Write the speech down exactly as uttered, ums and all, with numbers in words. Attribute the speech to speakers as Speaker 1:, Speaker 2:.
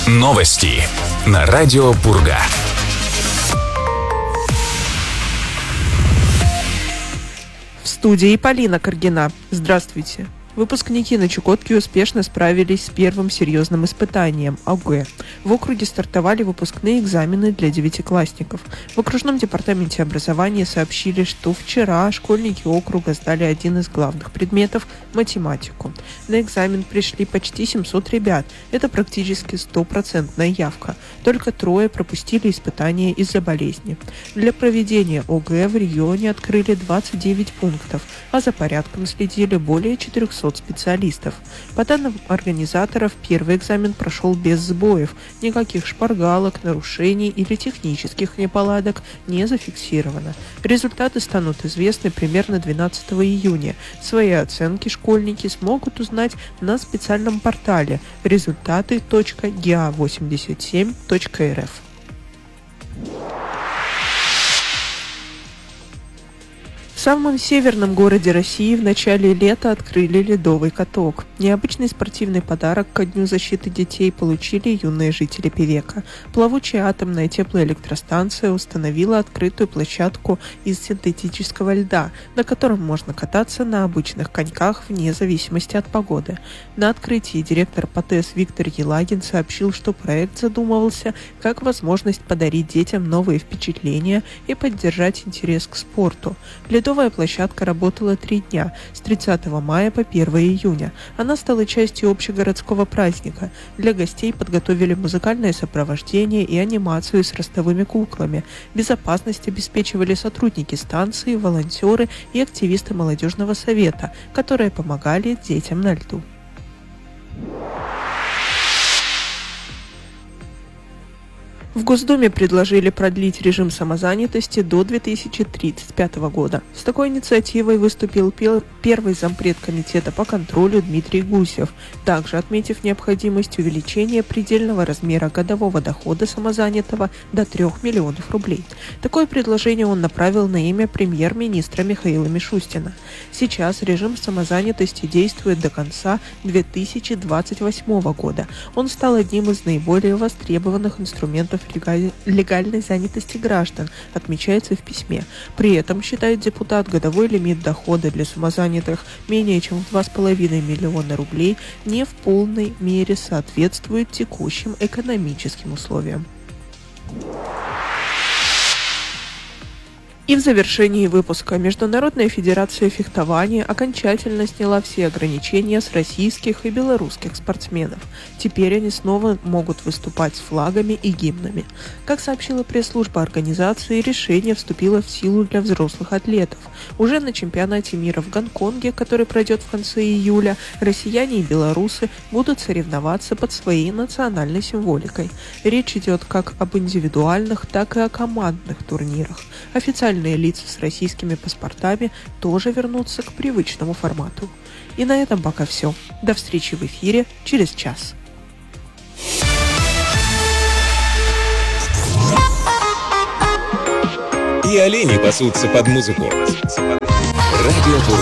Speaker 1: Новости на радио Пурга.
Speaker 2: В студии Полина Каргина. Здравствуйте. Выпускники на Чукотке успешно справились с первым серьезным испытанием – ОГЭ. В округе стартовали выпускные экзамены для девятиклассников. В окружном департаменте образования сообщили, что вчера школьники округа сдали один из главных предметов – математику. На экзамен пришли почти семьсот ребят. Это практически стопроцентная явка. Только трое пропустили испытания из-за болезни. Для проведения ОГЭ в регионе открыли двадцать девять пунктов, а за порядком следили более четырехсот специалистов. По данным организаторов, первый экзамен прошел без сбоев. Никаких шпаргалок, нарушений или технических неполадок не зафиксировано. Результаты станут известны примерно двенадцатого июня. Свои оценки школьники смогут узнать на специальном портале результаты точка гэ а восемьдесят семь точка эр эф. В самом северном городе России в начале лета открыли ледовый каток. Необычный спортивный подарок ко Дню защиты детей получили юные жители Певека. Плавучая атомная теплоэлектростанция установила открытую площадку из синтетического льда, на котором можно кататься на обычных коньках вне зависимости от погоды. На открытии директор ПАТЭС Виктор Елагин сообщил, что проект задумывался как возможность подарить детям новые впечатления и поддержать интерес к спорту. Ледовая площадка работала три дня, с тридцатого мая по первого июня. Она стала частью общегородского праздника. Для гостей подготовили музыкальное сопровождение и анимацию с ростовыми куклами. Безопасность обеспечивали сотрудники станции, волонтеры и активисты молодежного совета, которые помогали детям на льду. В Госдуме предложили продлить режим самозанятости до две тысячи тридцать пятого года. С такой инициативой выступил первый зампред комитета по контролю Дмитрий Гусев, также отметив необходимость увеличения предельного размера годового дохода самозанятого до трёх миллионов рублей. Такое предложение он направил на имя премьер-министра Михаила Мишустина. Сейчас режим самозанятости действует до конца две тысячи двадцать восьмого года. Он стал одним из наиболее востребованных инструментов легальной занятости граждан, отмечается в письме. При этом, считает депутат, годовой лимит дохода для самозанятых менее чем в два с половиной миллиона рублей не в полной мере соответствует текущим экономическим условиям. И в завершении выпуска Международная федерация фехтования окончательно сняла все ограничения с российских и белорусских спортсменов. Теперь они снова могут выступать с флагами и гимнами. Как сообщила пресс-служба организации, решение вступило в силу для взрослых атлетов. Уже на чемпионате мира в Гонконге, который пройдет в конце июля, россияне и белорусы будут соревноваться под своей национальной символикой. Речь идет как об индивидуальных, так и о командных турнирах. Официально лица с российскими паспортами тоже вернутся к привычному формату. И на этом пока все. До встречи в эфире через час.
Speaker 1: И олени пасутся под музыку. Радио